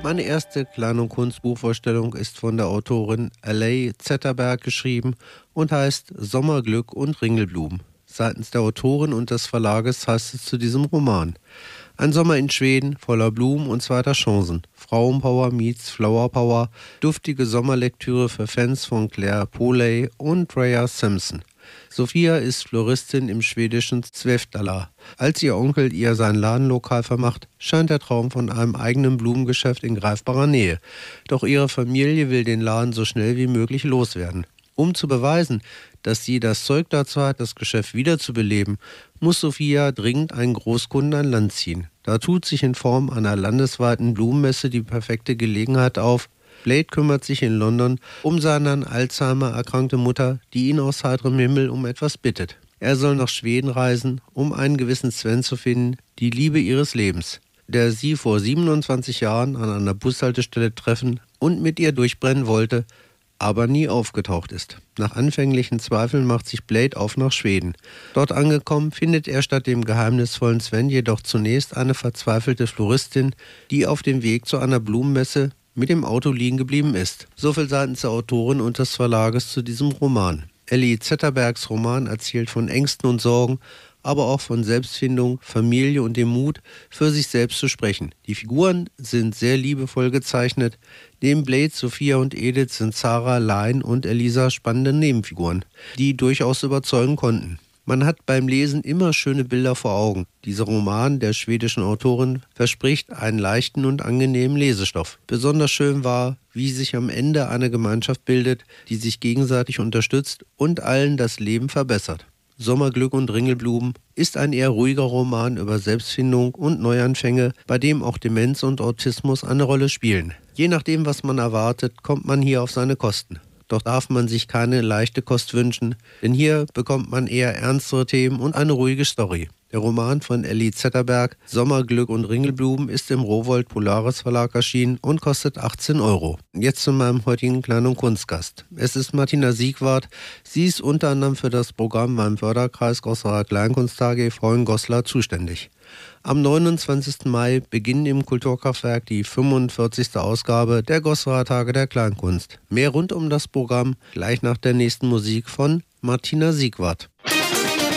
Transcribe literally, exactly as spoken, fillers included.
Meine erste Klein- und Kunstbuchvorstellung ist von der Autorin Alea Zetterberg geschrieben und heißt Sommerglück und Ringelblumen. Seitens der Autorin und des Verlages heißt es zu diesem Roman: Ein Sommer in Schweden voller Blumen und zweiter Chancen. Frauenpower meets Flower Power. Duftige Sommerlektüre für Fans von Claire Poley und Rhea Simpson. Sophia ist Floristin im schwedischen Svävdala. Als ihr Onkel ihr sein Ladenlokal vermacht, scheint der Traum von einem eigenen Blumengeschäft in greifbarer Nähe. Doch ihre Familie will den Laden so schnell wie möglich loswerden. Um zu beweisen, dass sie das Zeug dazu hat, das Geschäft wiederzubeleben, muss Sophia dringend einen Großkunden an Land ziehen. Da tut sich in Form einer landesweiten Blumenmesse die perfekte Gelegenheit auf. Blade kümmert sich in London um seine an Alzheimer erkrankte Mutter, die ihn aus heiterem Himmel um etwas bittet. Er soll nach Schweden reisen, um einen gewissen Sven zu finden, die Liebe ihres Lebens, der sie vor siebenundzwanzig Jahren an einer Bushaltestelle treffen und mit ihr durchbrennen wollte, aber nie aufgetaucht ist. Nach anfänglichen Zweifeln macht sich Blade auf nach Schweden. Dort angekommen, findet er statt dem geheimnisvollen Sven jedoch zunächst eine verzweifelte Floristin, die auf dem Weg zu einer Blumenmesse mit dem Auto liegen geblieben ist. Soviel seitens der Autorin und des Verlages zu diesem Roman. Alea Zetterbergs Roman erzählt von Ängsten und Sorgen, aber auch von Selbstfindung, Familie und dem Mut, für sich selbst zu sprechen. Die Figuren sind sehr liebevoll gezeichnet. Neben Blade, Sophia und Edith sind Sarah, Line und Elisa spannende Nebenfiguren, die durchaus überzeugen konnten. Man hat beim Lesen immer schöne Bilder vor Augen. Dieser Roman der schwedischen Autorin verspricht einen leichten und angenehmen Lesestoff. Besonders schön war, wie sich am Ende eine Gemeinschaft bildet, die sich gegenseitig unterstützt und allen das Leben verbessert. Sommerglück und Ringelblumen ist ein eher ruhiger Roman über Selbstfindung und Neuanfänge, bei dem auch Demenz und Autismus eine Rolle spielen. Je nachdem, was man erwartet, kommt man hier auf seine Kosten. Doch darf man sich keine leichte Kost wünschen, denn hier bekommt man eher ernstere Themen und eine ruhige Story. Der Roman von Alea Zetterberg, Sommerglück und Ringelblumen, ist im Rowohlt Polaris Verlag erschienen und kostet achtzehn Euro. Jetzt zu meinem heutigen Klein- und Kunstgast. Es ist Martina Siegwart. Sie ist unter anderem für das Programm beim Förderkreis Goslar Kleinkunst A G Frauengoslar zuständig. Am neunundzwanzigsten Mai beginnen im Kulturkraftwerk die fünfundvierzigste Ausgabe der Goslar Tage der Kleinkunst. Mehr rund um das Programm gleich nach der nächsten Musik von Martina Siegwart.